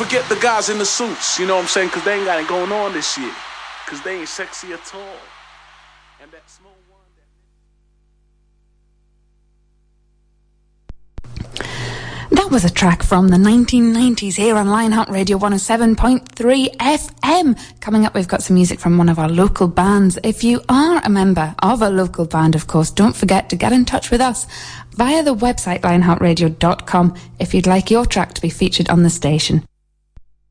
forget the guys in the suits, you know what I'm saying? Because they ain't got it going on this year. Because they ain't sexy at all. And that small one that was a track from the 1990s here on Lionheart Radio 107.3 FM. Coming up, we've got some music from one of our local bands. If you are a member of a local band, of course, don't forget to get in touch with us via the website lionheartradio.com if you'd like your track to be featured on the station.